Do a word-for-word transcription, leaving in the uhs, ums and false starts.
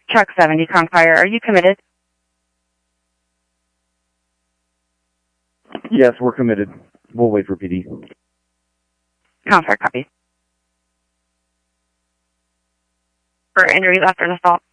Truck seventy, Confire, are you committed? Yes, we're committed. We'll wait for P D. Confire, copy. For injuries after an assault.